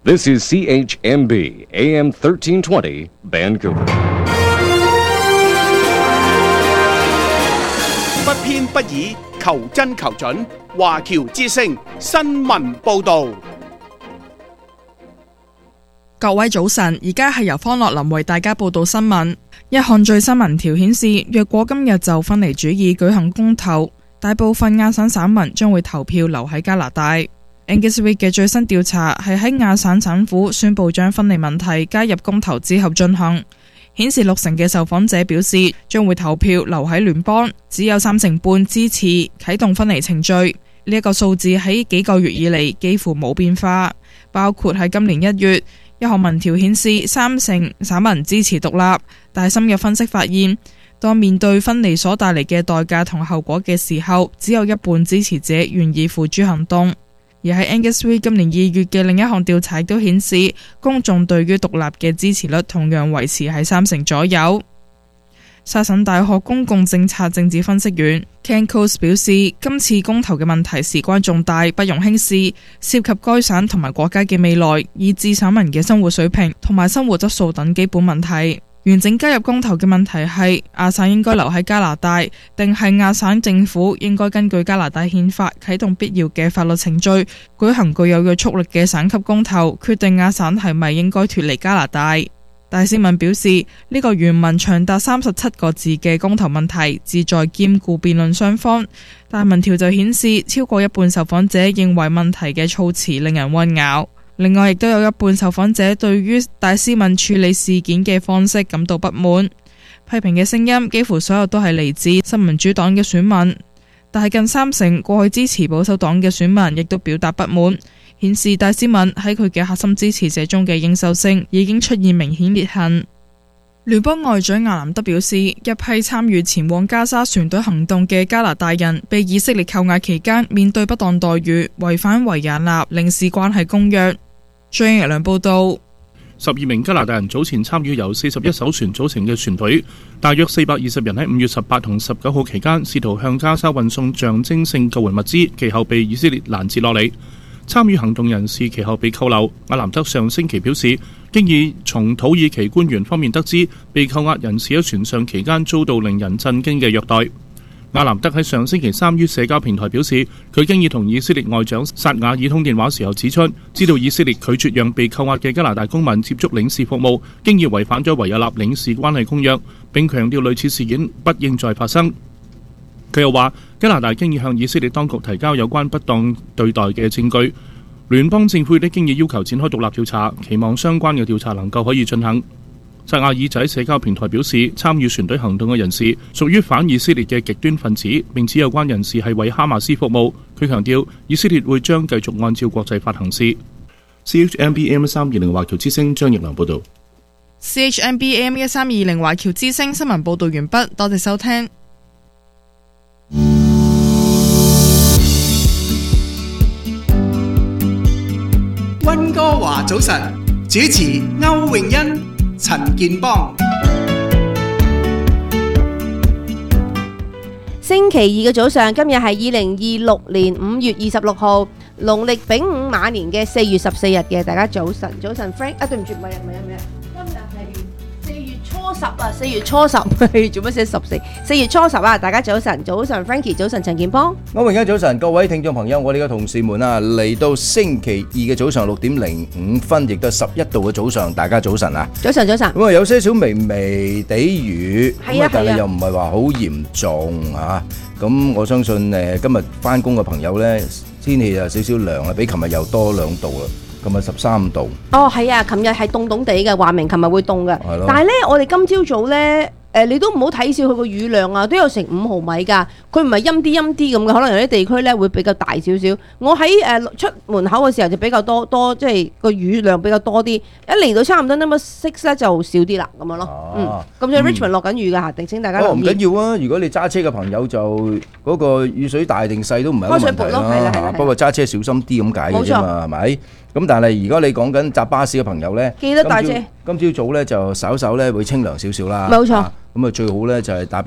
This is CHMB AM 1320 Vancouver。 不偏不倚，求真求準。華僑之聲新聞報導。 各位早晨，而家係由方樂林為大家報道新聞。一項最新民調顯示，若果今日就分離主義舉行公投，大部分亞省省民將會投票留喺加拿大。Angus Reid 嘅最新調查係喺亞省省府宣布將分離問題加入公投之後進行，顯示60%嘅受訪者表示將會投票留喺聯邦，只有35%支持啟動分離程序。呢一個數字喺幾個月以嚟幾乎冇變化，包括喺今年1月。一項民調顯示30%省民支持獨立，但係深入分析發現，當面對分離所帶嚟嘅代價同後果嘅時候，只有一半支持者願意付諸行動。而喺 Angus Reid 今年2月嘅另一項調查都顯示，公眾對於獨立嘅支持率同樣維持喺30%左右。薩省大學公共政策政治分析員 Ken Coates 表示，今次公投嘅問題事關重大，不容輕視，涉及該省同埋國家嘅未來，以至省民嘅生活水平同埋生活質素等基本問題。完整加入公投嘅問題係亞省應該留喺加拿大，定係亞省政府應該根據加拿大憲法啟動必要嘅法律程序，舉行具有約束力嘅省級公投，決定亞省係咪應該脫離加拿大。大使文表示，呢個原文長達37個字嘅公投問題旨在兼顧辯論雙方，但民調就顯示超過一半受訪者認為問題嘅措辭令人混淆。另外，亦都有一半受訪者對於大使文處理事件嘅方式感到不滿。批評嘅聲音幾乎所有都係嚟自新民主黨嘅選民，但係近30%過去支持保守黨嘅選民亦都表達不滿。顯示大使文喺佢嘅核心支持者中嘅認受性已經出現明顯裂痕。聯邦外長亞南德表示，一批參與前往加沙船隊行動嘅加拿大人被以色列扣押期間面對不當待遇，違反維也納領事關係公約。張日良報道 ，12名加拿大人早前參與由41艘船組成嘅船隊，大約420人喺5月18同19號期間試圖向加沙運送象徵性救援物資，其後被以色列攔截落嚟。參與行動人士其後被扣留。亞南德上星期表示，經已從土耳其官員方面得知，被扣押人士喺船上期間遭到令人震驚嘅虐待。亞南德喺上星期3於社交平台表示，佢經已同以色列外長薩瓦爾通電話時候指出，知道以色列拒絕讓被扣押嘅加拿大公民接觸領事服務，經已違反咗維也納領事關係公約，並強調類似事件不應再發生。佢又話，加拿大經已向以色列當局提交有關不當對待嘅證據，聯邦政府亦都經已要求展開獨立調查，期望相關嘅調查能夠可以進行。薩亞爾就喺社交平台表示，參與船隊行動嘅人士屬於反以色列嘅極端分子，並指有關人士係為哈馬斯服務。佢強調，以色列會將繼續按照國際法行事。CHMB AM320 華僑之聲張奕良報道。 CHMB AM1320 華僑之聲新聞報道完畢，多謝收聽。 溫哥華早晨，主持歐詠欣、陳健邦。 星期二嘅早上，今日係2026年5月26號，農曆丙午馬年嘅4月14日嘅，大家早晨，早晨 Frank 啊，對唔住，唔係，今日係4月初10啊，4月初10，做乜寫14？4月初10啊，大家早晨，早晨 Frankie， 早晨陳健邦。 歐詠欣早晨，各位聽眾朋友，我哋嘅同事們啊，嚟到星期二嘅早上6:05，亦都係11度嘅早上，大家早晨啊！ 早晨，早晨。 咁啊，有些少微微地雨， 係啊， 但係又唔係話好嚴重啊。咁我相信今日翻工嘅朋友呢，天氣有少少涼啊，比琴日又多2度啦。琴日13度。哦，係啊，琴日係凍凍地嘅，話明琴日會凍嘅。但係呢，我哋今朝早呢，你都唔好睇少佢個雨量啊，都有成5毫米㗎。佢唔係陰啲咁嘅，可能有啲地區呢會比較大少少。我喺出門口嘅時候就比較多，即係個雨量比較多啲。一嚟到差唔多 number 6咧就少啲啦，咁樣咯。咁所以 Richmond 落緊雨㗎嚇，提醒大家留意。唔緊要啊，如果你揸車嘅朋友就嗰個雨水大定細都唔係一個問題啦。開水潑咯，係啦。不過揸車小心啲咁解嘅啫嘛，係咪？咁但係如果你講緊搭巴士嘅朋友呢，記得帶遮。今朝早呢就稍稍呢會清涼少少啦。冇錯。咁啊最好呢就係帶把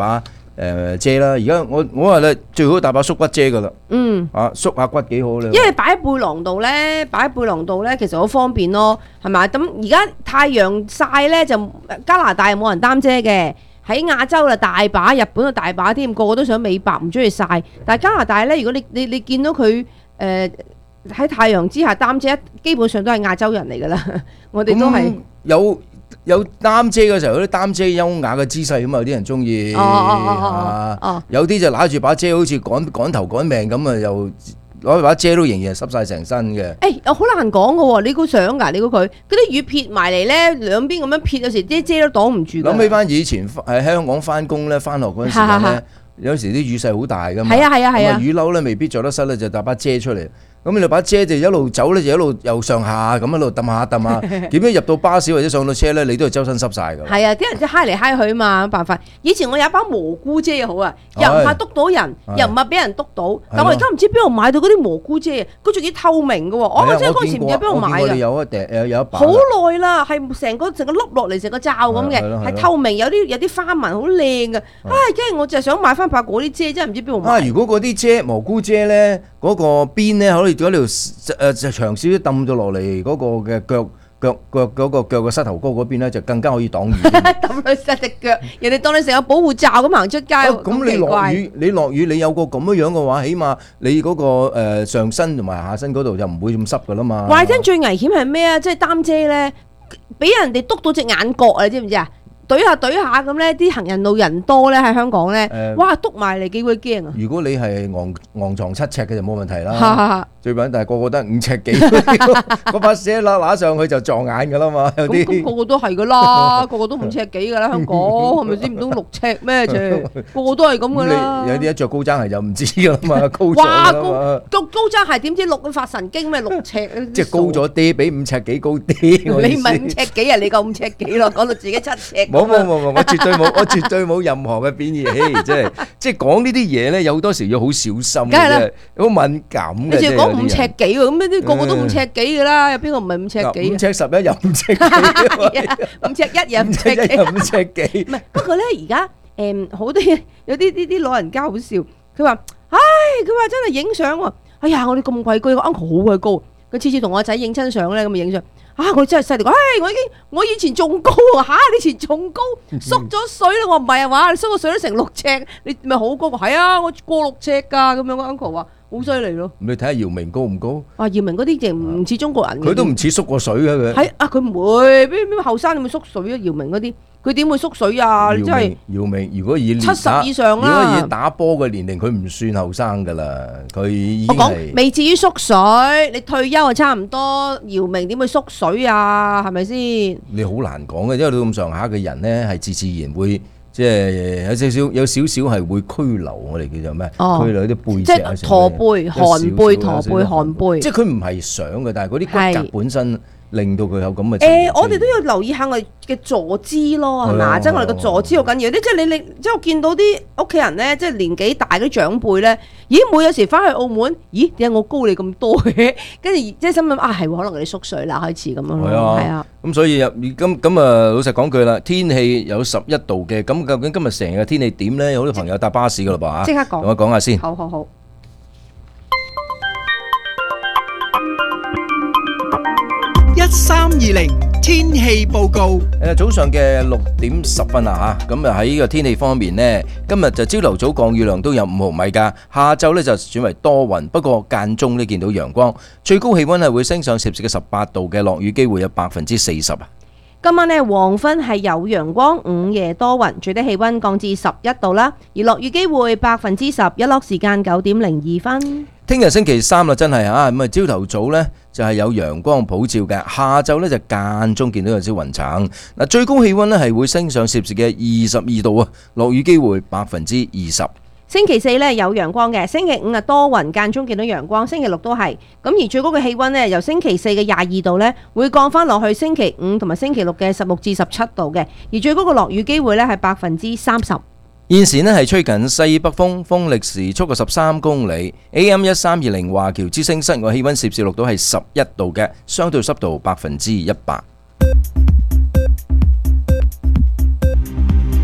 遮啦。而家我話咧最好帶把縮骨遮噶啦。縮下骨幾好咧。因為擺喺背囊度咧，其實好方便咯，係咪？咁而家太陽曬咧，就加拿大冇人擔遮嘅。喺亞洲啦，大把，日本啊大把添，個個都想美白，唔中意曬。但係加拿大咧，如果你見到佢喺太陽之下擔遮，基本上都係亞洲人嚟噶啦。我哋都係有擔遮嘅時候，有啲擔遮優雅嘅姿勢咁啊，有啲人中意。有啲就揦住把遮，好似趕頭趕命咁啊，又攞把遮都仍然係濕晒成身嘅。 好難講嘅喎，你估想㗎？你估佢嗰啲雨撇埋嚟咧，兩邊咁樣撇，有時啲遮都擋唔住。諗起翻以前喺香港翻工咧，翻學嗰陣時間咧，有時啲雨勢好大㗎嘛。係啊，雨褸咧未必着得濕咧，就帶把遮出嚟。咁你把遮就一路走咧，就一路由上下咁一路揼下揼下，點樣入到巴士或者上到車咧，你都係周身濕晒㗎。係啊， 啲人即係揩嚟揩去啊嘛，冇辦法。以前我有一把蘑菇遮好啊，又唔怕篤到人，又唔怕俾人篤到。但我而家唔知邊度買到嗰啲蘑菇遮，佢仲要透明㗎喎。我真係嗰時唔知邊度買㗎。 有一把。 好耐啦，係成個笠落嚟成個罩咁嘅，係透明，有啲花紋，好靚㗎。跟住我就係想買翻把嗰啲遮，真係唔知邊度買。 如果嗰啲遮蘑菇遮咧，嗰個邊咧可以嗰條長少少抌咗落嚟嗰個嘅腳嗰個腳嘅膝頭哥嗰邊咧，就更加可以擋雨。 抌佢實隻腳，人哋當你成個保護罩咁行出街。 咁你落雨，你有個咁樣嘅話，起碼你嗰個上身同埋下身嗰度就唔會咁濕噶啦嘛。 話聽最危險係咩啊？即係擔遮咧，俾人哋篤到隻眼角啊！你知唔知啊？懟下咁咧，啲行人路人多咧喺香港咧，哇篤埋嚟幾鬼驚啊！ 如果你係昂藏7尺嘅就冇問題啦。最緊但係個個都係5尺幾，嗰把遮揦上去就撞眼噶啦嘛。有啲個個都係噶啦，個個都5尺幾噶啦，香港係咪先？唔通6尺咩啫？個個都係咁噶啦。 有啲一着高踭鞋就唔知噶啦嘛，高咗啦嘛。 高踭鞋點知發神經咩6尺？ 即係高咗啲，比5尺幾高啲。 你唔係5尺幾啊？你夠5尺幾咯？講到自己7尺。 冇，我絕對冇任何嘅貶義。即係講呢啲嘢咧，有好多時要好小心嘅，好敏感嘅。 你仲講5尺幾喎？咁呢啲個個都5尺幾㗎啦，有邊個唔係5尺幾？5 尺11又5尺幾 ，5尺1又5尺幾。 5尺幾。唔係， 不過咧而家好多有啲老人家好笑，佢話真係影相喎。哎呀，我哋咁貴居，個 uncle 好鬼高，佢次次同我仔影親相咧，咁影相。我真係犀利！我以前仲高啊！你以前仲高，縮咗水啦！我唔係啊嘛，你縮個水都成6尺，你咪好高？係啊，我過6尺噶咁樣。個 uncle 話好犀利咯。 你睇下姚明高唔高？ 姚明嗰啲就唔似中國人。 佢都唔似縮過水嘅佢。 佢唔會邊後生你會縮水啊？姚明嗰啲。佢點會縮水啊？你真係姚明，如果以 70以上啦， 如果以打波嘅年齡，佢唔算後生噶啦，佢已經係未至於縮水。你退休啊，差唔多。姚明點會縮水啊？係咪先？你好難講嘅，因為到咁上下嘅人咧，係自然會即係有少少係會拘留，我哋叫做咩？拘留啲背脊， 即係駝背、寒背、駝背、寒背。 即係佢唔係想嘅，但係嗰啲骨骼本身。令到佢有咁嘅我哋都要留意下我哋嘅坐姿咯，係嘛？即係我哋嘅坐姿好緊要。即係你即係我見到啲屋企人咧，即係年紀大嗰啲長輩咧，我有時翻去澳門，點解我高你咁多嘅？跟住即係心諗係可能你縮水啦，開始咁樣咯。係啊。咁所以咁老實講句啦，天氣有11度嘅，咁究竟今日成日天氣點咧？有好多朋友搭巴士噶啦噃嚇， 即刻講， 同我講下先。 好。 1320天氣報告。 早上嘅6點10分啦嚇，咁喺呢個天氣方面呢，今日就朝頭早降雨量都有5毫米㗎，下晝呢就轉為多雲，不過間中呢見到陽光，最高氣溫係會升上攝氏嘅18度嘅，落雨機會有40%啊。 今晚呢，黃昏係有陽光，午夜多雲，最低氣溫降至11度啦，而落雨機會10%，日落時間9點02分。 聽日星期3啦，真係咁朝頭早呢就係有陽光普照嘅，下晝呢就間中見到有啲雲層。嗱，最高氣溫呢係會升上攝氏嘅22度啊，落雨機會20%。 星期4呢有陽光嘅，星期5啊多雲，間中見到陽光，星期6都係。咁而最高嘅氣溫呢，由星期4嘅22度呢會降翻落去星期5同埋星期6嘅16至17度嘅，而最高嘅落雨機會呢係30%。 現時呢係吹緊西北風，風力時速嘅13公里。AM 1320華僑之聲，室外氣溫攝氏6度係11度嘅，相對濕度100%。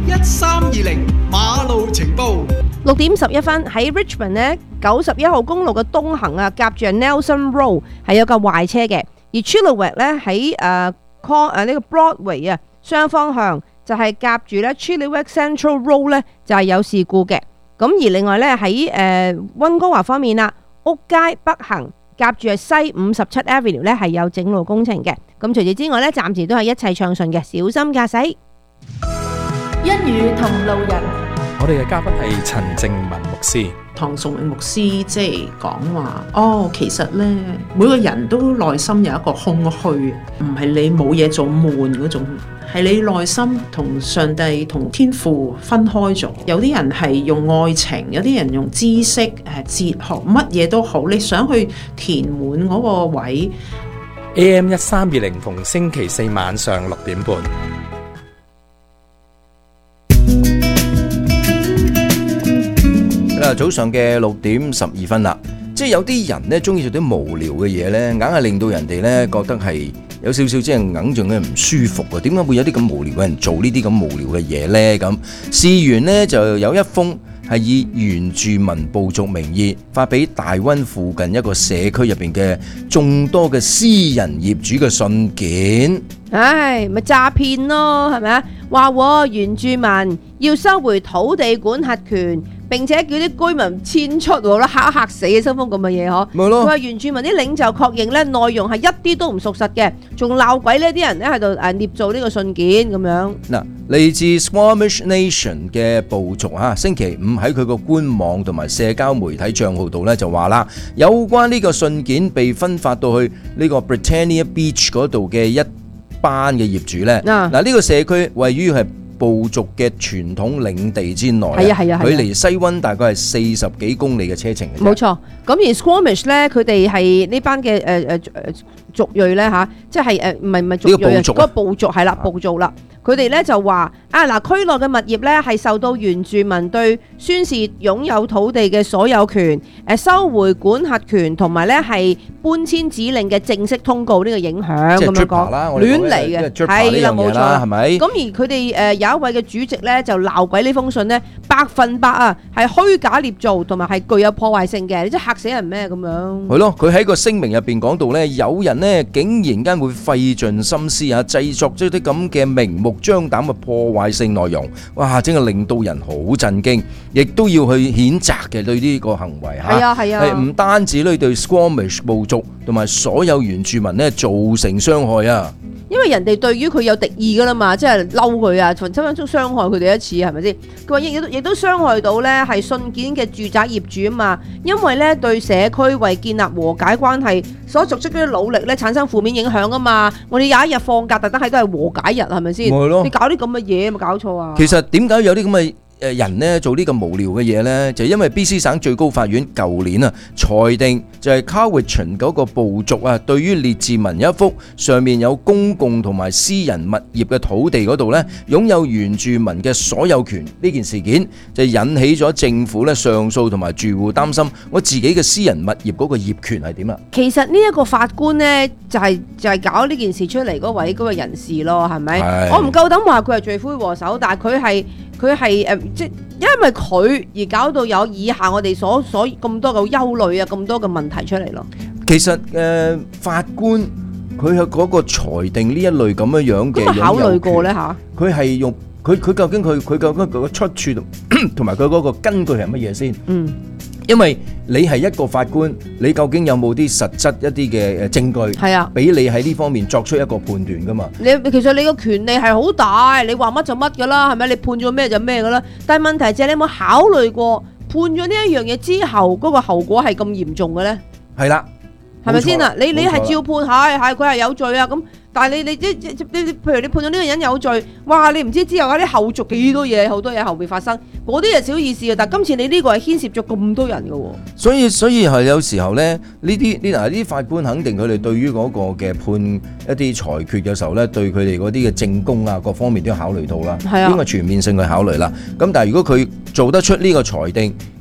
1320馬路情報。 6點11分喺 Richmond 呢91號公路嘅東行啊，夾住 Nelson Road 係有架壞車嘅，而 Chilliwack 咧喺呢個 Broadway 啊雙方向就係夾住咧 Chilliwack Central Road 咧就係有事故嘅。咁而另外咧喺溫哥華方面啦，屋街北行夾住係西57 Avenue 咧係有整路工程嘅。咁除此之外咧，暫時都係一切暢順嘅，小心駕駛。 一語同路人， 我哋嘅嘉賓係陳正文牧師。 唐崇榮牧師即係講話，其實呢，每個人都內心有一個空虛，唔係你冇嘢做悶嗰種，係你內心同上帝同天父分開咗。有啲人係用愛情，有啲人用知識、哲學，乜嘢都好，你想去填滿嗰個位。 AM 1320逢星期四晚上6點半。 早上嘅6點12分啦，即係有啲人呢中意做啲無聊嘅嘢呢，硬係令到人哋呢覺得係有少少即係硬仲嘅唔舒服啊！點解會有啲咁無聊嘅人做呢啲咁無聊嘅嘢呢？咁事緣呢就有一封係以原住民部族名義發俾大溫附近一個社區入邊嘅眾多嘅私人業主嘅信件。 咪詐騙咯，係咪啊？話原住民要收回土地管轄權，並且叫啲居民遷出喎，嚇死嘅收封咁嘅嘢嗬。 咪咯。 佢話原住民啲領袖確認咧，內容係一啲都唔屬實嘅，仲鬧鬼呢啲人咧喺度捏造呢個信件咁樣。 嗱，嚟自 Squamish Nation 嘅部族星期五喺佢個官網同埋社交媒體帳號度咧就話啦，有關呢個信件被分發到去呢個 Britannia Beach 嗰度嘅一班嘅業主咧，呢個社區位於係部族嘅傳統領地之內，佢離西溫大概係40幾公里嘅車程嘅。冇錯，咁而 Squamish 咧，佢哋係呢班嘅族裔咧嚇，即係唔係族裔啊，嗰個部族係啦，部族啦。佢哋咧就話區內嘅物業咧係受到原住民對宣示擁有土地嘅所有權、收回管轄權同埋咧係搬遷指令嘅正式通告呢個影響咁樣講，亂嚟嘅係啦，冇錯，係咪？咁而佢哋有一位嘅主席咧就鬧鬼呢封信呢100%係虛假捏造同埋係具有破壞性嘅，你真係嚇死人咩咁樣？ 係咯，佢喺個聲明入邊講到咧，有人呢竟然間會費盡心思製作咗啲咁嘅明目張膽嘅破壞性內容，哇！真係令到人好震驚，亦都要去譴責嘅對呢個行為嚇。係唔單止咧對 Squamish 部族同埋所有原住民咧造成傷害啊！ 因為人哋對於佢有敵意噶啦嘛，即係嬲佢啊，分分鐘傷害佢哋一次，係咪先？佢話亦都傷害到咧係信件嘅住宅業主啊嘛，因為咧對社區為建立和解關係所作出嘅努力咧產生負面影響啊嘛。我哋有一日放假特登喺度係和解日，係咪先？你搞啲咁嘅嘢，有冇搞錯啊？ 其實點解有啲咁嘅人呢做呢個無聊嘅嘢呢？就因為 BC 省最高法院舊年裁定就係 Cowichan 嗰個部族對於列治文一幅上面有公共同埋私人物業嘅土地嗰度呢，擁有原住民嘅所有權呢件事件，就引起咗政府呢上訴同埋住戶擔心我自己嘅私人物業嗰個業權係點啦。 其實呢一個法官呢，就係搞呢件事出嚟嗰位嗰個人士咯，係咪？我唔夠膽話佢係罪魁禍首，但係佢係即係因為佢而搞到有以下我哋所咁多嘅憂慮啊，咁多嘅問題出嚟咯。 其實法官佢係嗰個裁定呢一類咁樣嘅， 考慮過咧嚇？ 佢係用佢究竟佢個出處同埋佢嗰個根據係乜嘢先？因為你係一個法官，你究竟有冇啲實質一啲嘅證據？係啊，俾你喺呢方面作出一個判斷噶嘛？ 其實你個權利係好大，你話乜就乜噶啦，係咪？你判咗咩就咩噶啦。但係問題就係你有冇考慮過判咗呢一樣嘢之後，嗰個後果係咁嚴重嘅咧？係啦，係咪先啊？你係照判，係佢係有罪啊咁。但係你譬如你判咗呢個人有罪，哇！你唔知之後嗰啲後續幾多嘢，好多嘢後邊發生，嗰啲係小意思啊。但係今次你呢個係牽涉咗咁多人嘅喎。所以係有時候咧，呢啲法官肯定佢哋對於嗰個嘅判一啲裁決嘅時候咧，對佢哋嗰啲嘅證供啊各方面都要考慮到啦，應該全面性去考慮啦。咁但係如果佢做得出呢個裁定，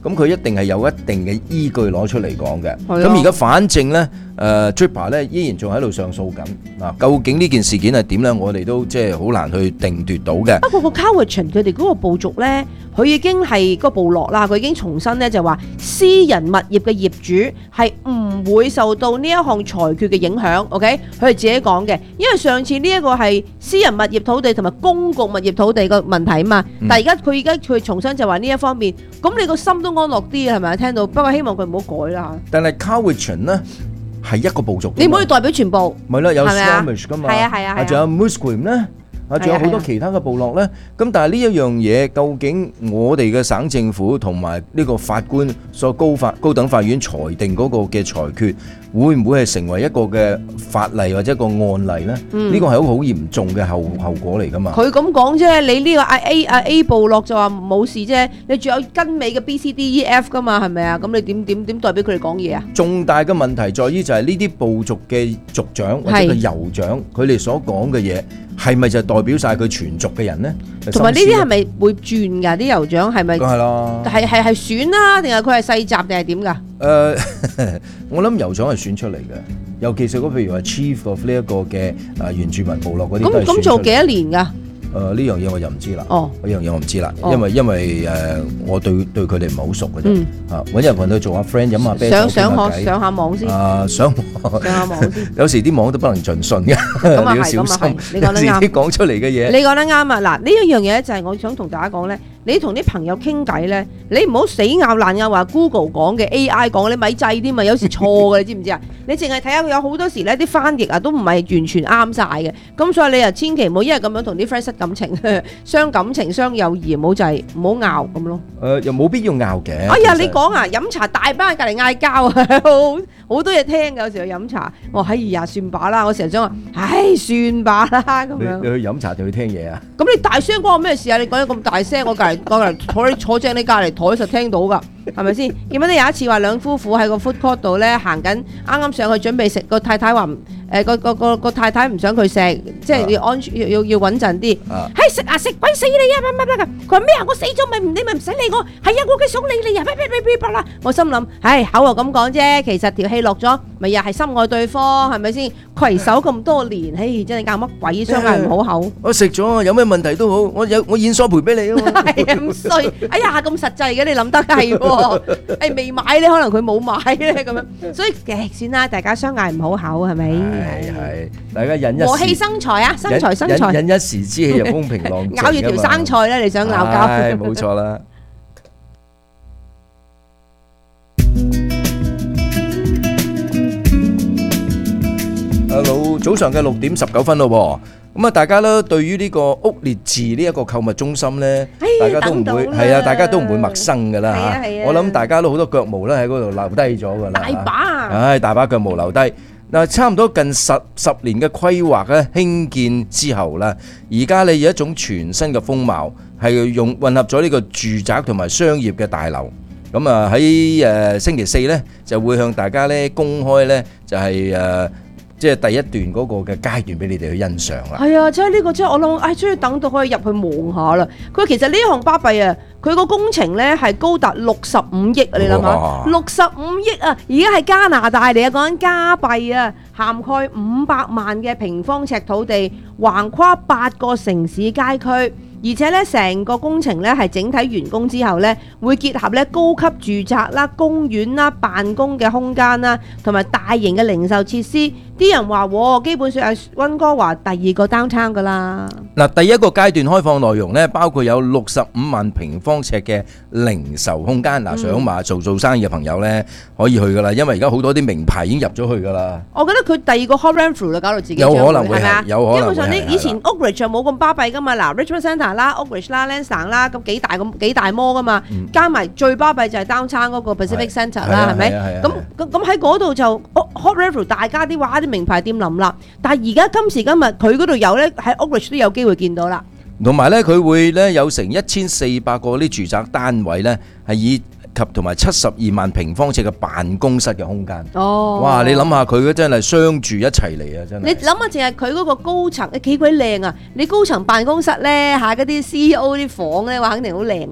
咁佢一定係有一定嘅依據攞出嚟講嘅。 係啊咁而家反正咧，Tripper 咧依然仲喺度上訴緊。嗱，究竟呢件事件係點咧？我哋都即係好難去定奪到嘅。 不過個 Cowichan 佢哋嗰個部族咧，佢已經係個部落啦，佢已經重申咧就話私人物業嘅業主係唔會受到呢一項裁決嘅影響。OK， 佢係自己講嘅，因為上次呢一個係私人物業土地同埋公共物業土地個問題啊嘛。但係而家佢重申就話呢一方面，咁你個心都安樂啲係咪？聽到，不過希望佢唔好改啦。 但係 Cowichan 咧係一個部族， 你唔可以代表全部。 咪啦，有係咪啊 Squamish 噶嘛， 係啊， 仲有 Musqueam 咧。仲有好多其他嘅部落咧，咁但係呢一樣嘢，究竟我哋嘅省政府同埋呢個法官所高等法院裁定嗰個嘅裁決，會唔會係成為一個嘅法例或者一個案例咧？呢個係一個好嚴重嘅後果嚟噶嘛？ 佢咁講啫，你呢個A 部落就話冇事啫，你仲有跟尾嘅 B、C、D、E、F 噶嘛，係咪啊？咁你點代表佢哋講嘢啊？ 重大嘅問題在於就係呢啲部族嘅族長或者個酋長，佢哋所講嘅嘢係咪就代表晒佢全族嘅人呢？ 同埋呢啲係咪會轉㗎？啲酋長係咪？ 梗係啦， 係選啦，定係佢係世襲定係點㗎？ 我諗酋長係選出嚟嘅，尤其是譬如話 Chief of 呢一個嘅原住民部落嗰啲都係選出嚟。咁做幾多年㗎？ 呢樣嘢我就唔知啦。 呢樣嘢我唔知啦，因為我對佢哋唔係好熟嘅啫。揾人去做下 friend 飲下啤酒傾下偈。上下網先。上下網先。有時啲網都不能盡信嘅，你要小心。 你講得啱。 啲講出嚟嘅嘢。 你講得啱啊！嗱，呢一樣嘢就係我想同大家講咧。你同啲朋友傾偈咧，你唔好死拗爛拗話 Google 講嘅 AI 講，你咪制啲嘛，有時錯嘅，你知唔知啊？你淨係睇下佢有好多時咧，啲翻譯啊都唔係完全啱晒嘅，咁所以你又千祈唔好因為咁樣同啲 friend 失感情、傷感情、傷友誼，唔好就係唔好拗咁咯。 又冇必要拗嘅。 哎呀，你講啊，飲茶大班隔離嗌交啊，好多嘢聽㗎，有時候飲茶，我哎呀算把啦，我成日想話，唉算把啦咁樣。 你去飲茶定去聽嘢啊？ 咁你大聲關我咩事啊？你講得咁大聲，我隔離坐正你隔離台實聽到㗎，係咪先？記唔記得有一次話兩夫婦喺個 food court 度咧行緊，啱啱上去準備食，個太太話個太太唔想佢食，即係要安全要穩陣啲。嘿食啊食鬼死你啊！乜㗎？佢話咩啊？我死咗你咪唔使理我。係啊，我嘅想理你啊！啦！我心諗，唉口又咁講啫，其實條氣落咗，咪又係深愛對方，係咪先？攜手咁多年，嘿真係教乜鬼相嗌唔好口。 我食咗，有咩問題都好，我現數賠俾你啊！ 係咁衰，哎呀咁實際嘅，你諗得係喎，誒未買咧，可能佢冇買咧咁樣，所以算啦，大家相嗌唔好口係咪？ 係，大家忍一時和氣生財啊，生財， 忍一時之氣就風平浪靜。 咬住條生菜咧，你想鬧交？ 係冇錯啦。Hello， 早上嘅6:19咯，咁啊，大家咧對於呢個屋列治呢一個購物中心咧，大家都唔會係啊，大家都唔會陌生噶啦嚇。我諗大家都好多腳毛咧喺嗰度留低咗噶啦。大把，唉，大把腳毛留低。嗱，差唔多近十年嘅規劃咧興建之後啦，而家咧有一種全新嘅風貌，係混合咗呢個住宅同埋商業嘅大樓。咁啊喺星期四咧就會向大家咧公開咧就係即係第一段嗰個嘅階段俾你哋去欣賞啦。係啊，即係呢個即係我諗，終於等到可以入去望下啦。佢其實呢項巴閉啊，佢個工程咧係高達65億啊！你諗下，65億啊！而家係加拿大嚟啊，講緊加幣啊，涵蓋500萬嘅平方尺土地，橫跨8個城市街區。而且咧，成個工程咧係整體完工之後咧，會結合咧高級住宅啦、公園啦、辦公嘅空間啦，同埋大型嘅零售設施。啲人話，基本上係溫哥華第二個 downtown 噶啦。嗱，第一個階段開放內容咧，包括有65萬平方尺嘅零售空間。嗱，想話做生意嘅朋友咧，可以去噶啦，因為而家好多啲名牌已經入咗去噶啦。我覺得佢第二個 hot run through 啦，搞到自己有可能會係咪啊？有可能會係。基本上啲以前 Oakridge 就冇咁巴閉噶嘛。嗱 ，Richmond Centre 啦 ，Oakridge 啦 ，Lansdowne 啦，咁幾大摩噶嘛，加埋最巴閉就係 downtown 嗰個 Pacific Centre 啦，係咪？咁喺嗰度就 hot run through，大家啲名牌店冧啦。但係而家今時今日佢嗰度有咧，喺 Oakridge 都有機會見到啦。同埋咧，佢會咧有成1400個啲住宅單位咧，係以及同埋72萬平方尺嘅辦公室嘅空間。哦，哇！你諗下佢真係相住一齊嚟啊！真係。你諗下，淨係佢嗰個高層幾鬼靚啊！你高層辦公室咧，下嗰啲 CEO 啲房咧，話肯定好靚啊！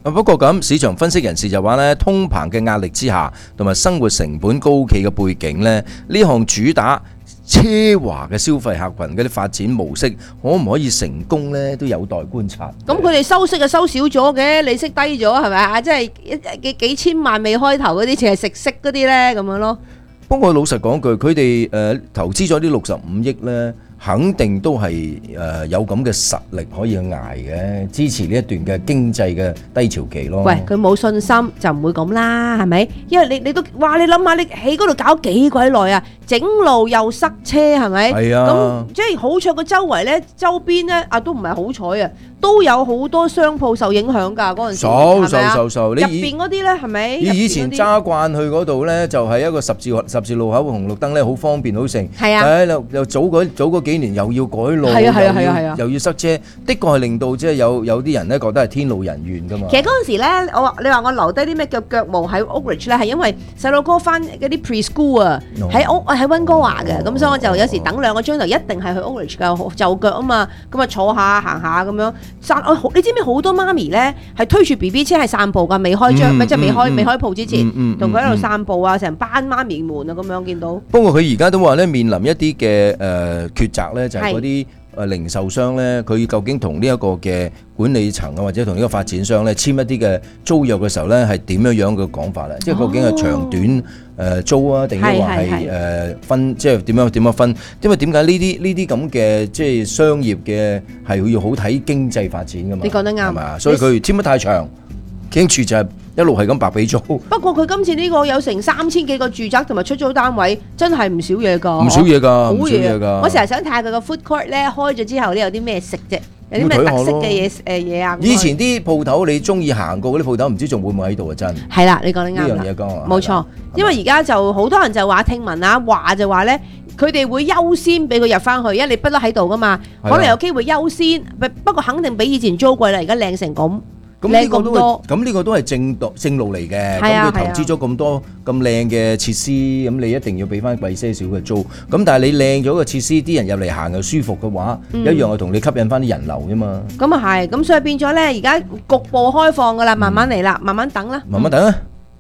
不過咁，市場分析人士就話咧，通膨嘅壓力之下，同埋生活成本高企嘅背景咧，呢項主打奢華嘅消費客群嗰啲發展模式，可唔可以成功咧，都有待觀察。 咁佢哋收息就收少咗嘅，利息低咗係咪啊？即係幾千萬未開頭嗰啲，淨係食息嗰啲咧，咁樣咯。 不過老實講句，佢哋投資咗啲65億咧。肯定都係有咁嘅實力可以捱嘅，支持呢一段嘅經濟嘅低潮期咯。 喂，佢冇信心就唔會咁啦，係咪？因為你都哇，你諗下，你喺嗰度搞幾鬼耐啊？整路又塞車，係咪？ 係啊。 咁即係好彩個周圍咧，周邊咧都唔係好彩啊，都有好多商鋪受影響㗎嗰陣時，係受。 入邊嗰啲咧係咪？ 以前揸慣去嗰度咧，就係一個十字路口紅綠燈咧，好方便好成。 係啊。 又早嗰幾年又要改路，又要塞車，的確係令到即係有啲人咧覺得係天怒人怨㗎嘛。 其實嗰陣時咧，你話我留低啲咩腳毛喺 Oakridge 咧，係因為細路哥翻嗰啲 preschool 啊，喺溫哥華嘅，咁所以我就有時等2個鐘頭，一定係去 Oakridge 㗎，就腳啊嘛，咁啊坐下行下咁樣你知唔知好多媽咪咧係推住 BB 車係散步㗎，未開張即係未開鋪之前，同佢喺度散步啊，成班媽咪們啊咁樣見到。 不過佢而家都話咧，面臨一啲嘅抉擇咧，就係嗰啲零售商咧，佢究竟同呢一個嘅管理層啊，或者同呢個發展商咧簽一啲嘅租約嘅時候咧，係點樣嘅講法咧？即係究竟係長短租啊，定係話係分，即係點樣分？因為點解呢啲咁嘅即係商業嘅係要好睇經濟發展噶嘛？ 你講得啱， 係嘛？所以佢簽得太長，驚住就係一路係咁白俾租。 不過佢今次呢個有成3000幾個住宅同埋出租單位，真係唔少嘢㗎。 唔少嘢㗎， 好嘢㗎。我成日想睇下佢個 food court 咧，開咗之後咧有啲咩食啫，有啲咩特色嘅嘢啊。 以前啲鋪頭你中意行過嗰啲鋪頭，唔知仲會唔會喺度啊？真係啦，你講得啱啦。 呢樣嘢講冇錯，因為而家就好多人就話聽聞啊，話就話咧，佢哋會優先俾佢入翻去，因為你不嬲喺度㗎嘛，可能有機會優先。不過肯定比以前租貴啦，而家靚成咁。 咁呢個都係正路嚟嘅。咁佢投資咗咁多咁靚嘅設施，咁你一定要俾翻貴些少嘅租。咁但係你靚咗個設施，啲人入嚟行又舒服嘅話，一樣係同你吸引翻啲人流啫嘛。 咁啊係，咁所以變咗咧，而家局部開放噶啦，慢慢嚟啦，慢慢等啦。 慢慢等啊！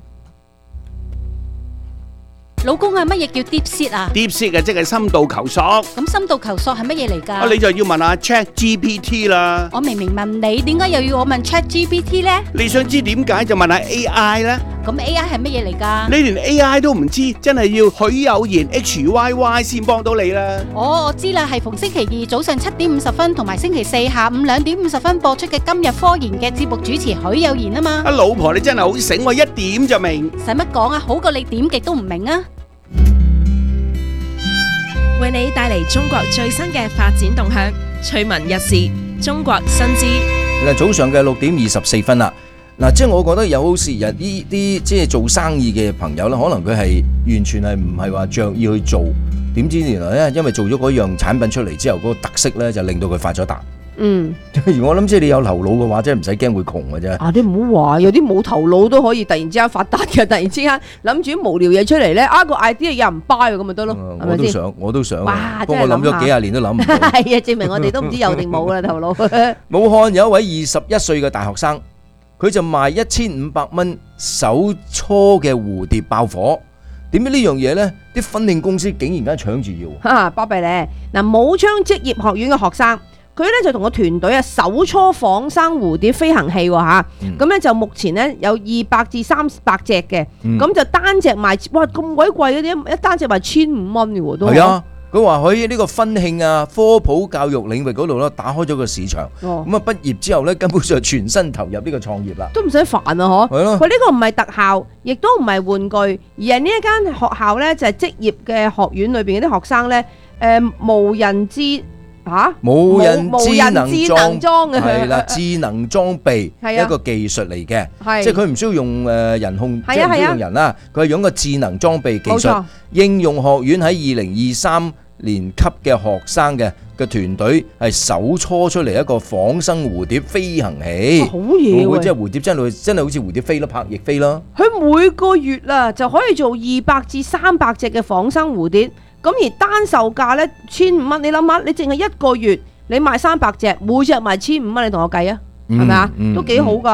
老公啊，乜嘢叫 deep seat 啊 ？deep seat 啊，即係深度求索。 咁深度求索係乜嘢嚟㗎？ 你就要問下 ChatGPT 啦。 我明明問你，點解又要我問 ChatGPT 咧？ 你想知點解就問下 AI 啦。 咁 AI 係乜嘢嚟㗎？ 你連 AI 都唔知，真係要許有賢 HYY 先幫到你啦。 哦，我知啦，係逢星期二早上7點50分同埋星期四下午2點50分播出嘅今日科研嘅節目主持許有賢啊嘛。 老婆你真係好醒，我一點就明。 使乜講啊？好過你點極都唔明啊！ 為你帶嚟中國最新嘅發展動向，趣聞逸事，中國新知。 嗱，早上嘅6點24分啦。嗱，即係我覺得有時呢啲即係做生意嘅朋友咧，可能佢係完全係唔係話着意去做，點知原來咧，因為做咗嗰樣產品出嚟之後，嗰個特色咧就令到佢發咗達。如我諗，即係你有頭腦嘅話，即係唔使驚會窮嘅啫。 你唔好話，有啲冇頭腦都可以突然之間發達嘅，突然之間諗住啲無聊嘢出嚟咧，個 idea 有人 buy 咁咪得咯，係咪先？ 我都想。 哇！ 不過我諗咗幾廿年都諗唔到。 係啊，證明我哋都唔知有定冇啦頭腦。 武漢有一位21歲嘅大學生，佢就賣1500蚊手搓嘅蝴蝶爆火。點解呢樣嘢咧？啲婚慶公司竟然間搶住要。 巴閉咧！嗱，武昌職業學院嘅學生。佢咧就同個團隊手搓仿生蝴蝶飛行器喎，咁咧就目前咧有200至300隻嘅，咁就單隻賣，哇咁鬼貴嗰啲，一單隻賣1500蚊嘅喎都。係啊， 佢話喺呢個婚慶啊、科普教育領域嗰度咧打開咗個市場，咁啊畢業之後咧根本上全身投入呢個創業啦， 都唔使煩啊嗬。 係咯， 佢呢個唔係特效，亦都唔係玩具，而係呢一間學校咧就係職業嘅學院裏邊嗰啲學生咧，無人智能裝嘅係啦，智能裝備一個技術嚟嘅，即係佢唔需要用人控，即係唔需要用人啦，佢係用個智能裝備技術。應用學院喺2023年級嘅學生嘅團隊係手搓出嚟一個仿生蝴蝶飛行器， 好嘢喎！ 即係蝴蝶真係好似蝴蝶飛咯，拍翼飛咯。 佢每個月就可以做200至300隻嘅仿生蝴蝶。咁而單售價咧1500蚊，你諗下，你淨係1個月你賣300隻，每隻賣1500蚊，你同我計啊，係咪啊？都幾好噶。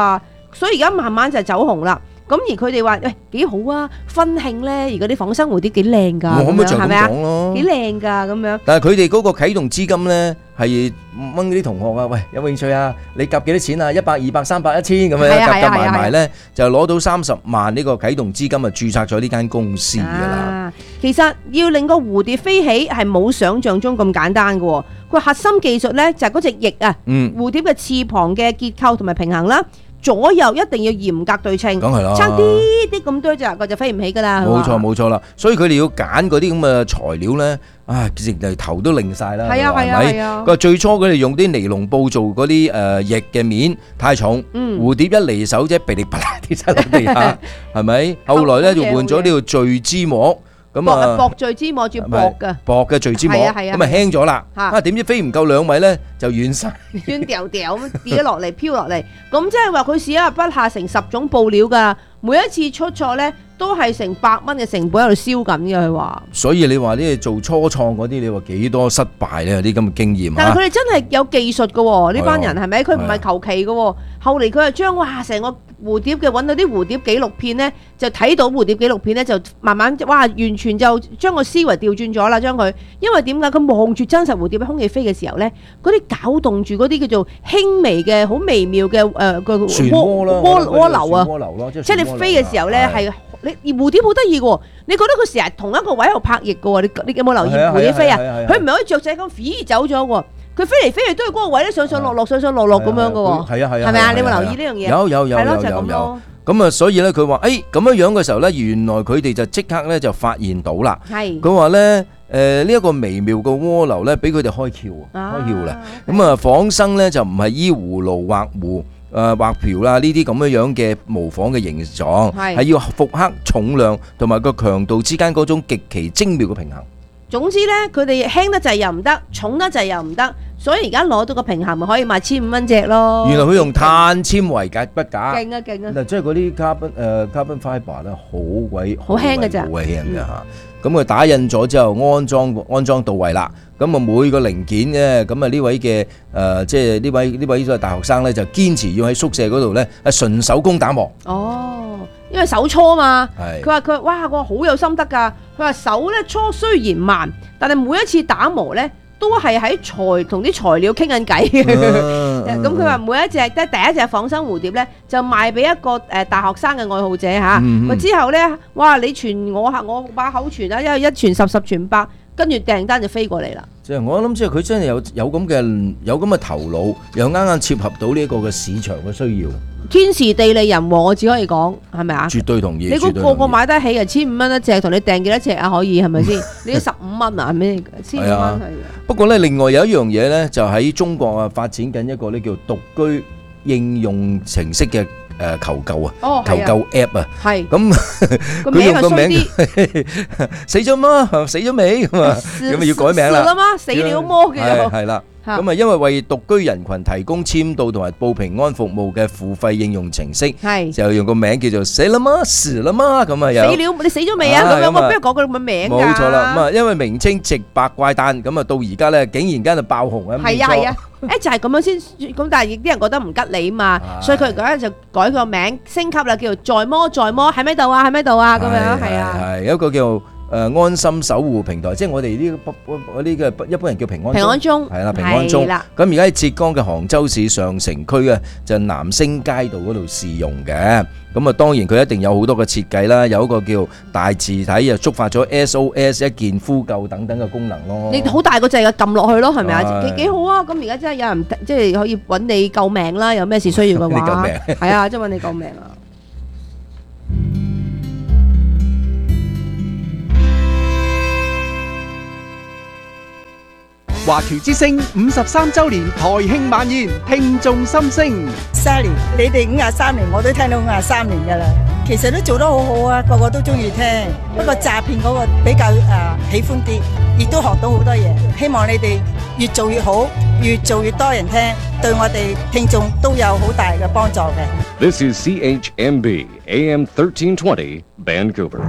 所以而家慢慢就走紅啦。咁而佢哋話喂幾好啊，婚慶咧，而家啲仿生蝴蝶幾靚㗎， 我咪就係咁講咯， 幾靚㗎咁樣。 但係佢哋嗰個啟動資金咧係問啲同學啊，喂有冇興趣啊？你夾幾多錢啊？100、200、300、1000咁樣夾埋埋咧，就攞到30萬呢個啟動資金啊，註冊咗呢間公司㗎啦。 其實要令個蝴蝶飛起係冇想像中咁簡單嘅喎。佢核心技術咧就係嗰隻翼啊，蝴蝶嘅翅膀嘅結構同埋平衡啦。左右一定要嚴格對稱， 梗係啦， 差啲咁多隻佢就飛唔起㗎啦。 冇錯啦，所以佢哋要揀嗰啲咁嘅材料咧，直情頭都擰晒啦。係啊。佢話最初佢哋用啲尼龍布做嗰啲翼嘅面太重，蝴蝶一離手啫，噼里啪啦跌晒落地下，係咪？後來咧就換咗呢個聚脂膜。 薄聚脂膜，仲要薄嘅聚脂膜，咁咪輕咗啦。點知飛唔夠2米咧，就軟晒， 軟掉掉咁跌咗落嚟，飄落嚟。咁即係話佢試下不下成10種布料㗎，每一次出錯咧都係成100蚊嘅成本喺度燒緊嘅。佢話， 所以你話呢做初創嗰啲，你話幾多失敗咧？有啲咁嘅經驗。 但係佢哋真係有技術㗎喎，呢班人係咪？佢唔係求其㗎喎。後嚟佢係將成個蝴蝶嘅揾到啲蝴蝶紀錄片咧，就睇到蝴蝶紀錄片咧，就慢慢完全就將個思維調轉咗啦，將佢。因為點解佢望住真實蝴蝶喺空氣飛嘅時候咧，嗰啲攪動住嗰啲叫做輕微嘅好微妙嘅個渦流啊，即係你飛嘅時候咧係你蝴蝶好得意嘅喎，你覺得佢成日同一個位喺度拍翼嘅喎，你有冇留意蝴蝶飛啊？佢唔係可以雀仔咁飛走咗喎。佢飛嚟飛去都係嗰個位咧，上上落落咁樣嘅喎。係咪啊？你有冇留意呢樣嘢？ 有。係咯，就係咁咯。咁啊，所以咧，佢話咁樣嘅時候咧，原來佢哋就即刻咧就發現到啦。係。佢話咧，呢一個微妙嘅渦流咧，俾佢哋開竅啦。咁啊，仿生咧就唔係依葫蘆畫弧畫瓢啦，呢啲咁樣嘅模仿嘅形狀，係要復刻重量同埋個強度之間嗰種極其精妙嘅平衡。 總之咧，佢哋輕得滯又唔得，重得滯又唔得，所以而家攞到個平衡咪可以賣1500蚊隻咯。 原來佢用碳纖維夾不假， 勁啊！ 嗱，即係嗰啲 carbon fibre 咧，好輕嘅咋，好輕嘅嚇。咁佢打印咗之後安裝到位啦。咁啊每個零件嘅，咁啊呢位嘅即係呢位大學生咧就堅持要喺宿舍嗰度咧純手工打磨。 哦，因為手搓嘛。佢話哇，我好有心得㗎。佢話手咧搓雖然慢，但係每一次打磨咧都係喺同啲材料傾緊偈嘅。咁佢話每一隻第一隻仿生蝴蝶咧就賣俾一個大學生嘅愛好者嚇。之後咧，哇！你傳我把口傳啊，因為一傳十，十傳百。跟住訂單就飛過嚟啦。即係我諗，即係佢真係有咁嘅頭腦，又啱切合到呢一個嘅市場嘅需要。 天時地利人和，我只可以講，係咪啊？ 絕對同意。 你估個買得起啊？1500蚊一隻，同你訂幾多隻啊？可以係咪先？你15蚊啊？係咩？15蚊係。 不過咧，另外有一樣嘢咧，就喺中國發展緊一個咧叫獨居應用程式嘅。求救啊！求救 app 啊！係咁，佢用個名死咗嗎？死咗未？咁啊，咁咪要改名啦！死啦嗎？死了麼嘅係啦。咁啊，因為為獨居人群提供簽到同埋報平安服務嘅付費應用程式，就用個名叫做死啦嗎？死啦嗎？咁啊有死了，你死咗未啊？咁樣我不如講佢個名㗎。冇錯啦，咁啊，因為名稱直白怪誕，咁啊到而家咧竟然間就爆紅啊！係啊！就係咁樣先，咁但係亦啲人覺得唔吉利嘛，所以佢而家就改個名升級啦，叫做在麼喺咪度啊？喺咪度啊？咁樣係啊，係有一個叫安心守護平台，即係我哋呢啲嘅一般人叫平安鐘，係啦，平安鐘。咁而家喺浙江嘅杭州市上城區啊，就南星街道嗰度試用嘅。咁啊，當然佢一定有好多嘅設計啦，有一個叫大字體又觸發咗 SOS 一鍵呼救等等嘅功能咯。你好大個掣嘅撳落去咯，係咪啊？幾好啊！咁而家真係有人即係可以揾你救命啦，有咩事需要嘅話，係啊，即係揾你救命啊！ 華僑之聲53週年台慶晚宴，聽眾心聲。 30年，你哋53年，我都聽到53年噶啦。其實都做得好好啊，個個都中意聽。不過詐騙嗰個比較喜歡啲，亦都學到好多嘢。希望你哋越做越好，越做越多人聽，對我哋聽眾都有好大嘅幫助嘅。 This is CHMB AM 1320 Vancouver。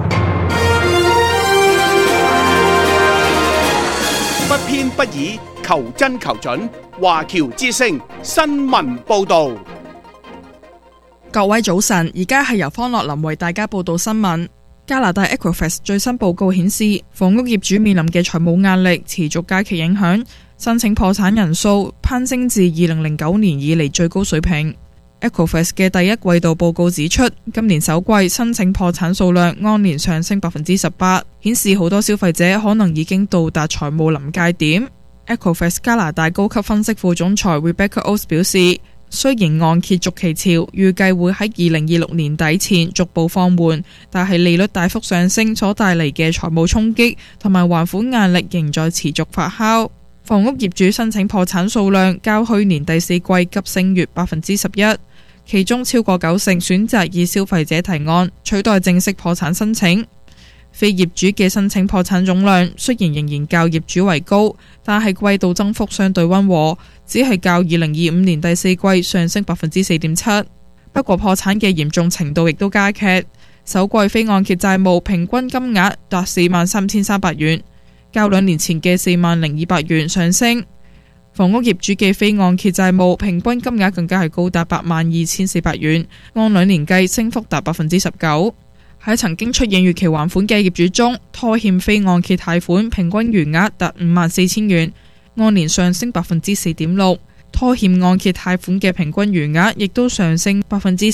不偏不倚，求真求準。華僑之聲新聞報導。 各位早晨，而家係由方樂林為大家報道新聞。加拿大 Equifax 最新報告顯示，房屋業主面臨嘅財務壓力持續加劇影響，申請破產人數攀升至2009年以嚟最高水平。Equifax 嘅第一季度報告指出，今年首季申請破產數量按年上升18%，顯示好多消費者可能已經到達財務臨界點。Equifax 加拿大高級分析副總裁 Rebecca Oates 表示，雖然按揭續期潮預計會喺2026年底前逐步放緩，但係利率大幅上升所帶嚟嘅財務衝擊同埋還款壓力仍在持續發酵。房屋業主申請破產數量較去年第四季急升約11%，其中超過90%選擇以消費者提案取代正式破產申請。非業主嘅申請破產總量雖然仍然較業主為高，但係季度增幅相對溫和，只係較2025年第四季上升4.7%。不過破產嘅嚴重程度亦都加劇，首季非按揭債務平均金額達43,300元，較2年前嘅40,200元上升。房屋業主嘅非按揭債務平均金額更加係高達82,400元，按2年計升幅達19%。喺曾經出現逾期還款嘅業主中，拖欠非按揭貸款平均餘額達54,000元，按年上升4.6%。拖欠按揭貸款嘅平均餘額亦都上升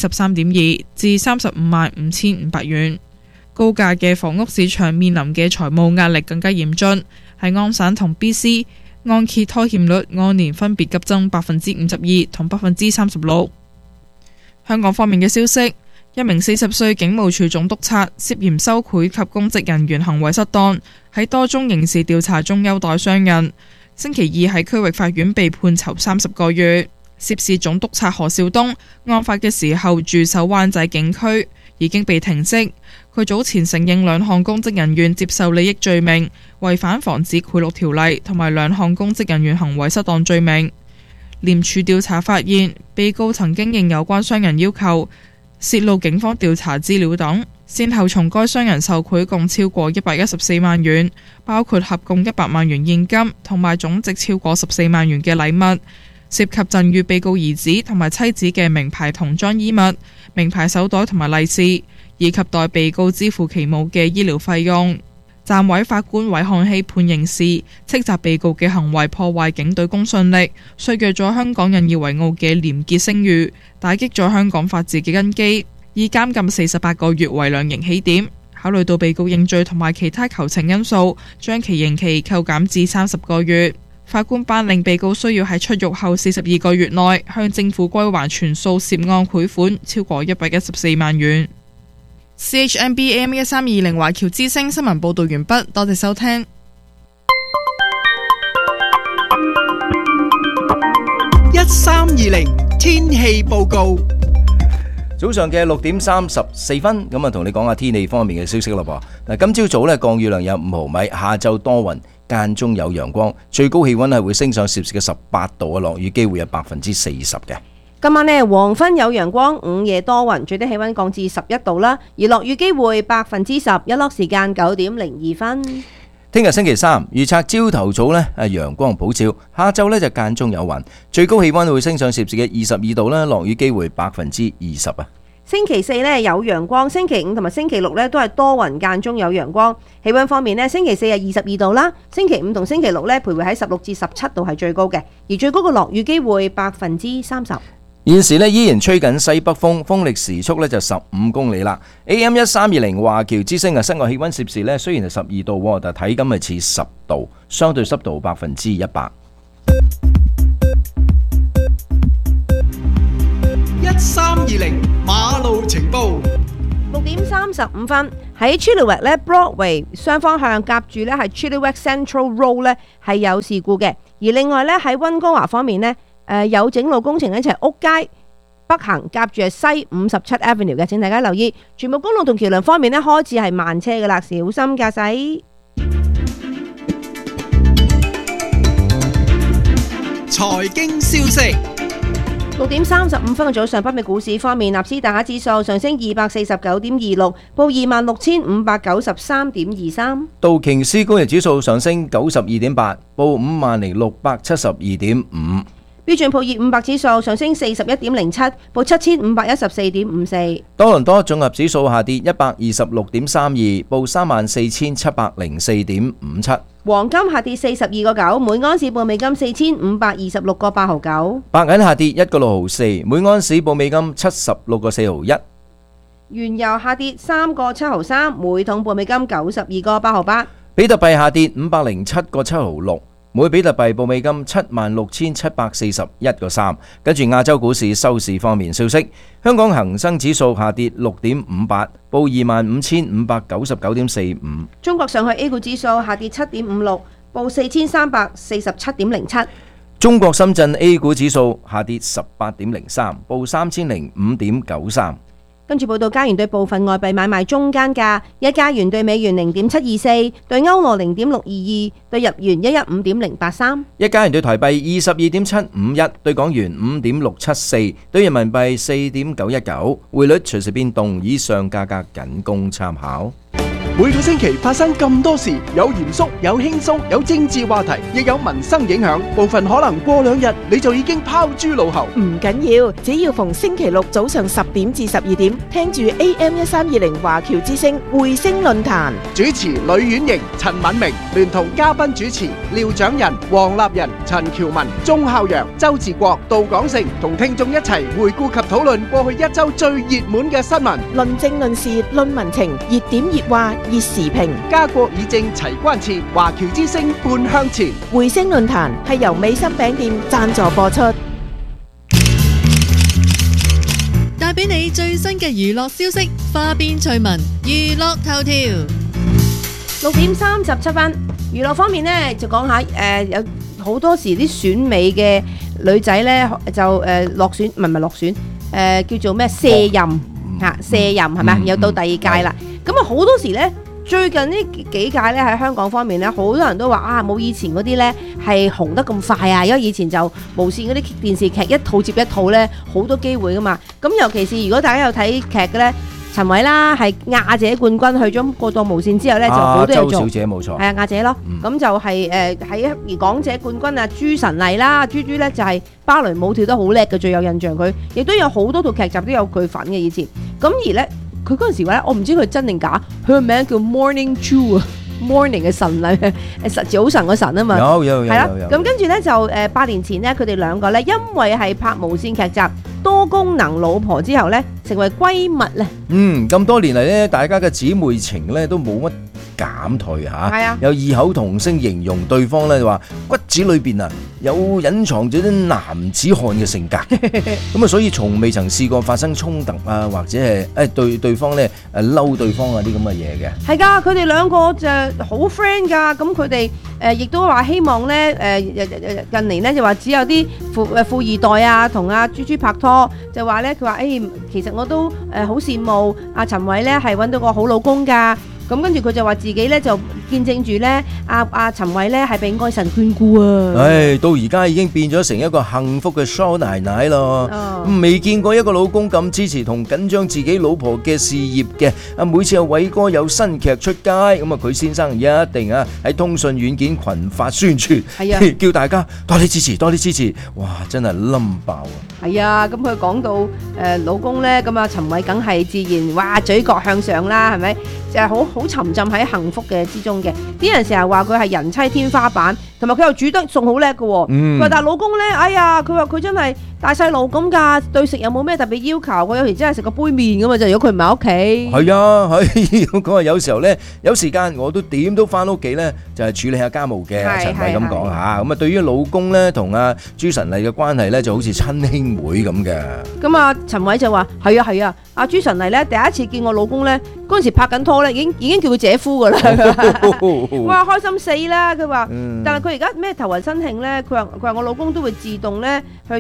13.2%，至35,500元。高價嘅房屋市場面臨嘅財務壓力更加嚴峻，喺安省同 BC 按揭拖欠率按年分別急增52%同36%。香港方面嘅消息，一名40歲警務處總督察涉嫌收賄及公職人員行為失當，喺多宗刑事調查中優待商人。星期二喺區域法院被判囚30個月。涉事總督察何兆東案發嘅時候駐守灣仔警區，已經被停職。佢早前承認2項公職人員接受利益罪名，違反防止賄賂條例同埋2項公職人員行為失當罪名。廉署調查發現，被告曾經應有關商人要求泄露警方調查資料等，先後從該商人受賄共超過114萬元，包括合共100萬元現金同埋總值超過14萬元嘅禮物，涉及贈予被告兒子同埋妻子嘅名牌童裝衣物、名牌手袋同埋利是，以及代被告支付其母嘅醫療費用。暫委法官韋漢熙判刑事，斥責被告嘅行為破壞警隊公信力，削弱咗香港引以為傲嘅廉潔聲譽，打擊咗香港法治嘅根基，以監禁48個月為量刑起點。考慮到被告認罪同埋其他求情因素，將其刑期扣減至30個月。法官頒令被告需要喺出獄後42個月內向政府歸還全數涉案賄款超過114萬元。CHMB AM 1320華僑之聲新聞報道完畢，多謝收聽。 1320天氣報告。 早上嘅6點34分，咁啊同你講下天氣方面嘅消息啦噃。嗱，今朝早呢降雨量有5毫米，下晝多雲，間中有陽光，最高氣溫係會升上攝氏嘅18度啊，落雨機會有40%嘅。 今晚呢，黃昏有陽光，午夜多雲，最低氣溫降至11度啦，而落雨機會10%，日落時間9點02分。 聽日星期三，預測朝頭早呢陽光普照，下晝呢就間中有雲，最高氣溫會升上攝氏嘅22度啦，落雨機會20%啊。 星期四呢有陽光，星期五同埋星期六呢都係多雲間中有陽光。氣溫方面呢，星期四係22度啦，星期五同星期六呢徘徊喺16至17度係最高嘅，而最高嘅落雨機會30%。 現時呢依然吹緊西北風，風力時速呢就15公里啦。AM 1320華僑之聲嘅室外氣溫攝氏呢雖然係12度，但體感係似10度，相對濕度100%。 1320馬路情報。 6點35分喺 Chilliwack 咧 Broadway 雙方向夾住咧係 Chilliwack Central Road 咧係有事故嘅，而另外咧喺溫哥華方面呢，有整路工程咧就係屋街北行夾住係西57 Avenue 嘅，請大家留意。全部公路同橋梁方面呢，開始係慢車噶啦，小心駕駛。 財經消息。 6點35分嘅早上，北美股市方面，納斯達克指數上升249.26，報26,593.23。 道瓊斯工業指數上升92.8，報50,672.5。 標準普爾500指數上升41.07，報7514.54。 多倫多綜合指數下跌126.32，報34,704.57。 黃金下跌42.9，每安士報美金4526.8毫九。 白銀下跌1.6毫四，每安士報美金76.4毫一。 原油下跌3.7毫三，每桶報美金92.8毫八。 比特幣下跌507.7毫六，每比特幣報美金76,741.3。跟住亞洲股市收市方面消息，香港恒生指數下跌6.58，報25,599.45。 中國上海 A 股指數下跌7.56，報4347.07。 中國深圳 A 股指數下跌18.03，報3005.93。 跟住報道，加元對部分外幣買賣中間價：一加元對美元0.724，對歐羅0.622，對日元115.083。 一加元對台幣22.751，對港元5.674，對人民幣4.919。匯率隨時變動，以上價格僅供參考。 每個星期發生咁多事，有嚴肅，有輕鬆，有政治話題，亦有民生影響。部分可能過2日你就已經拋諸腦後。 唔緊要，只要逢星期六早上10點至12點，聽住 AM1320華僑之聲匯聲論壇， 主持呂婉瑩、陳敏明，聯同嘉賓主持廖長仁、黃立仁、陳喬文、鐘孝陽、周志國、杜廣成，同聽眾一齊回顧及討論過去一周最熱門嘅新聞， 論政論事論民情，熱點熱話熱時評， 家國議政齊關切，華僑之聲半向前。 匯聲論壇係由美心餅店贊助播出， 帶俾你最新嘅娛樂消息，花邊趣聞，娛樂頭條。 6點37分，娛樂方面呢，就講下有好多時啲選美嘅女仔呢，就落選，唔係落選，叫做咩卸任嚇，卸任係咪？又到第二屆啦。咁啊好多時呢。最近呢幾屆咧喺香港方面咧，好多人都話啊，冇以前嗰啲咧係紅得咁快啊，因為以前就無線嗰啲電視劇一套接一套咧，好多機會噶嘛。咁尤其是如果大家有睇劇嘅咧，陳偉啦係亞姐冠軍，去咗過到無線之後咧就好多嘢做。周小姐冇錯，係啊亞姐咯。咁就係喺而港姐冠軍啊朱晨麗啦，朱咧就係芭蕾舞跳得好叻嘅，最有印象佢，亦都有好多套劇集都有佢份嘅以前。咁而咧。佢嗰陣時話咧，我唔知佢真定假，佢個名叫 Morning Chu 啊 ，Morning 嘅神啊，早晨嘅神啊嘛， 有係啦。 咁跟住咧就8年前咧，佢哋兩個咧因為係拍無線劇集《多功能老婆》之後咧，成為閨蜜咧。 咁多年嚟咧，大家嘅姊妹情咧都冇乜減退嚇， 係啊， 有異口同聲形容對方咧，就話骨子裏邊啊有隱藏咗啲男子漢嘅性格，咁啊所以從未曾試過發生衝突啊，或者係對對方咧嬲對方啊啲咁嘅嘢嘅。 係㗎，佢哋兩個就好 friend 㗎，咁佢哋亦都話希望咧近年咧就話只有啲富二代啊同阿豬拍拖，就話咧佢話其實我都好羨慕阿陳偉咧係揾到個好老公㗎。咁跟住佢就話自己咧就見證住咧阿陳偉咧係被愛神眷顧啊！ 到而家已經變咗成一個幸福嘅蘇奶奶咯，未見過一個老公咁支持同緊張自己老婆嘅事業嘅。每次阿偉哥有新劇出街，咁啊佢先生一定喺通訊軟件群發宣傳，叫大家多啲支持，多啲支持。哇！真係冧爆啊！ 係啊，咁佢講到老公咧，咁啊陳偉梗係自然哇嘴角向上啦，係咪？就係好沉浸喺幸福嘅之中嘅。啲人成日話佢係人妻天花板，同埋佢又煮得餸好叻嘅。佢話但係老公咧，哎呀，佢話佢真係大細路咁㗎，對食有冇咩特別要求？我有時真係食個杯麵咁嘛，就如果佢唔喺屋企。係啊，佢話有時候咧有時間我都點都翻屋企咧，就係處理下家務嘅。陳偉咁講嚇，咁啊對於老公咧同阿朱晨麗嘅關係咧就好似親兄妹咁嘅。咁啊陳偉就話係啊，阿朱晨麗咧第一次見我老公咧嗰陣時拍緊拖咧，已經叫佢姐夫㗎啦。哇，開心死啦！佢話，但係佢而家咩頭暈身慶咧？佢話我老公都會自動咧去睇一睇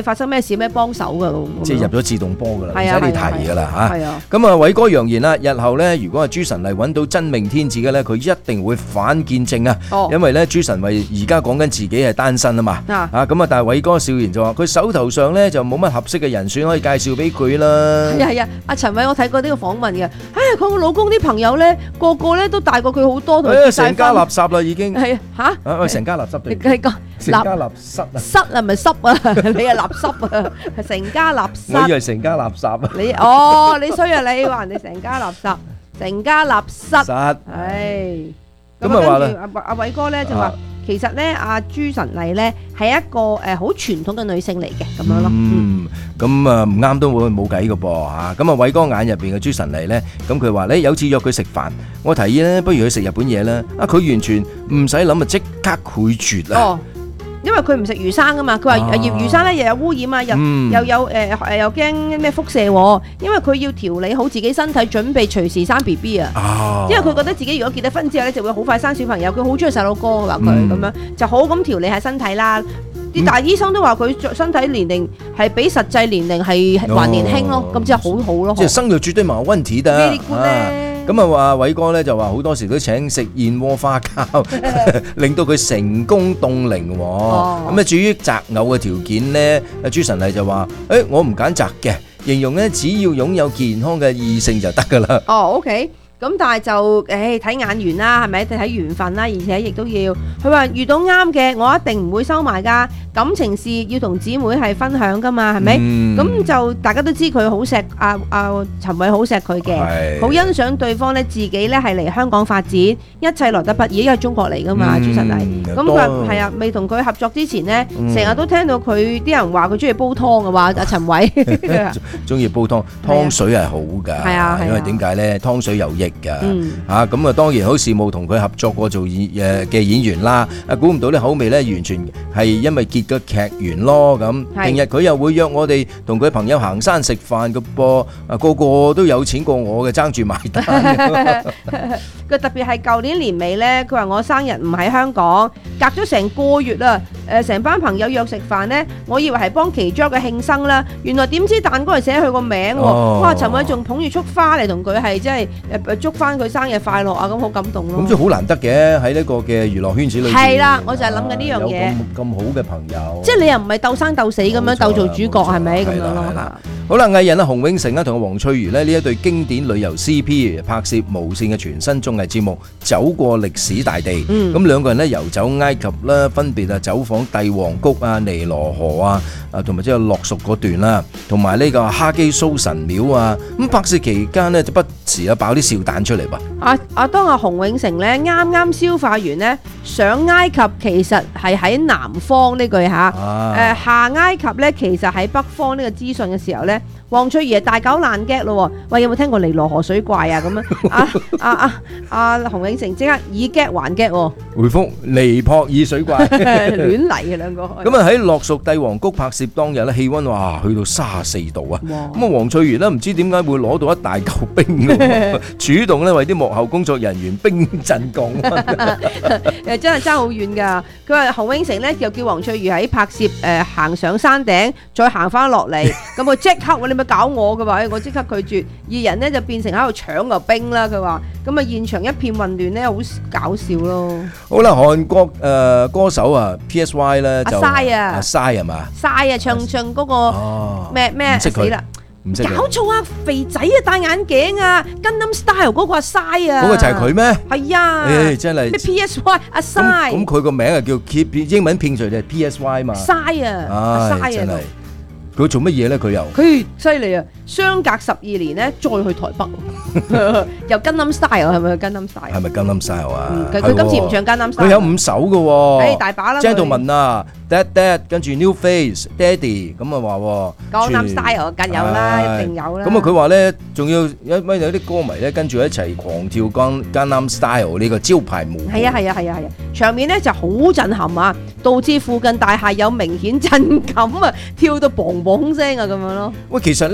發生咩事咩幫手㗎。 即係入咗自動波㗎啦，唔使你提㗎啦嚇。 係啊。 咁啊，偉哥揚言啦，日後咧，如果係朱晨麗揾到真命天子嘅咧，佢一定會反見證啊。因為咧，朱晨麗而家講緊自己係單身啊嘛。咁啊，但係偉哥笑言就話：佢手頭上咧就冇乜合適嘅人選可以介紹俾佢啦。 係啊，阿陳偉我睇過呢個訪問嘅，佢個老公啲朋友咧個個咧都大過佢好多，同佢成家垃圾啦已經。 係啊嚇！ 成家垃圾定？ 係個成家垃圾啊！ 濕啊，咪濕啊！你係垃圾啊，係成家垃圾。 我以為成家垃圾啊！ 你衰啊！你話人哋成家垃圾，成家垃圾。唉，咁啊跟住阿偉哥咧就話，其實咧阿朱晨麗咧係一個好傳統嘅女性嚟嘅咁樣咯。 咁啊唔啱都冇計嘅噃嚇。咁啊偉哥眼入邊嘅朱晨麗咧，咁佢話咧有次約佢食飯，我提議咧不如去食日本嘢啦。佢完全唔使諗啊，即刻拒絕啦。 因為佢唔食魚生噶嘛，佢話醃魚生咧又有污染啊，又有又驚咩輻射喎，因為佢要調理好自己身體，準備隨時生 BB 啊。因為佢覺得自己如果結咗婚之後咧，就會好快生小朋友，佢好中意細路哥嘅話佢咁樣，就好咁調理下身體啦。啲大醫生都話佢身體年齡係比實際年齡係還年輕咯，咁即係好好咯。 即係生育絕對冇問題的。咁啊話偉哥咧就話好多時都請食燕窩花膠，令到佢成功凍齡。咁啊至於擇偶嘅條件咧，朱晨麗就話：我唔揀擇嘅，形容咧只要擁有健康嘅異性就得㗎啦。 OK。咁但係就睇眼緣啦，係咪？睇緣分啦，而且亦都要佢話遇到啱嘅，我一定唔會收埋㗎。感情事要同姊妹係分享㗎嘛，係咪？咁就大家都知佢好錫阿陳偉，好錫佢嘅，好欣賞對方咧，自己咧係嚟香港發展，一切來得不易，因為中國嚟㗎嘛，朱晨麗。咁佢係啊，未同佢合作之前咧，成日都聽到佢啲人話佢中意煲湯嘅話，阿陳偉中意煲湯，湯水係好㗎，因為點解咧？湯水有益。咁啊當然好羨慕同佢合作過做嘅演員啦，估唔到咧口味咧完全係因為結個劇緣咯咁。平日佢又會約我哋同佢朋友行山食飯嘅噃，個個都有錢過我嘅，爭住埋單。 佢特別係舊年年尾咧，佢話我生日唔喺香港，隔咗成個月啦。成班朋友約食飯呢，我以為係幫其中一個慶生啦，原來點知蛋糕係寫佢個名喎。哇！陳偉仲捧住束花嚟同佢係即係祝翻佢生日快樂啊！咁好感動咯。 咁即係好難得嘅喺呢個嘅娛樂圈子裏邊。 係啦，我就係諗緊呢樣嘢。 有咁好嘅朋友。即係你又唔係鬥生鬥死咁樣鬥做主角係咪咁樣咯？ 好啦，藝人洪永城啦同黃翠如呢一對經典旅遊 CP 拍攝無線嘅全新綜藝節目《走過歷史大地》。咁兩個人呢遊走埃及啦，分別走訪帝王谷啊、尼羅河啊，同埋即係樂蜀嗰段啦，同埋呢個哈基蘇神廟啊。咁拍攝期間呢，就不時爆啲笑彈出嚟噃。 當阿洪永城咧啱啱消化完呢，上埃及其實係喺南方呢句嚇，下埃及咧其實喺北方呢個資訊嘅時候咧，黃翠如大搞爛 gag 咯。喂，有冇聽過尼羅河水怪啊？咁樣洪永城即刻以 gag 還 gag 喎。 回覆尼泊爾水怪， 亂嚟嘅兩個。 咁喺樂蜀帝王谷拍攝當日咧，氣溫哇去到34度啊！咁黃翠如咧唔知點解會攞到一大嚿冰嘅，主動咧為啲幕後工作人員冰鎮降溫。 真係爭好遠㗎。佢話洪永城咧又叫黃翠如喺拍攝行上山頂，再行翻落嚟。咁我即刻你咪搞我嘅話，我即刻拒絕。二人呢就變成喺度搶個冰啦。佢話咁啊現場一片混亂咧，好搞笑咯。 好啦，韓國歌手PSY 咧就阿曬係嘛？ 曬啊，唱嗰個咩死啦！搞錯啊！肥仔啊，戴眼鏡啊，Gangnam Style 嗰個阿曬啊！ 嗰個就係佢咩？ 係啊！ 真係咩 PSY 阿曬？ 咁佢個名啊叫英文拼隨就係 PSY 嘛？ 曬啊！阿曬啊！ 佢做乜嘢咧？佢又犀利啊！相隔12年咧，再去台北，又 Gangnam Style 係咪 Gangnam Style？係咪 Gangnam Style 啊？ 佢今次唔唱 Gangnam Style。 佢有5首嘅喎。 大把啦。 Gentleman 啊 ，Dad， 跟住 New Face，Daddy 咁啊話。 Gangnam Style 梗有啦，一定有啦。 咁啊，佢話咧，仲要有啲歌迷咧跟住一齊狂跳 Gangnam Style 呢個招牌舞。 係啊！場面咧就好震撼啊，導致附近大廈有明顯震感啊，跳到砰砰聲啊咁樣咯。 喂，其實咧佢哋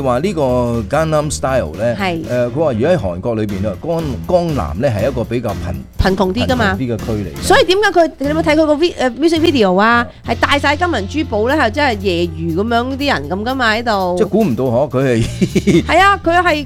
話呢個 Gangnam Style 咧，佢話如果喺韓國裏邊咧，江南咧係一個比較貧窮啲㗎嘛， 啲嘅區嚟。 所以點解你有冇睇佢個 music video 啊？係戴晒金銀珠寶咧，係真係揶揄咁樣啲人咁㗎嘛喺度。 即係估唔到佢係係啊，佢係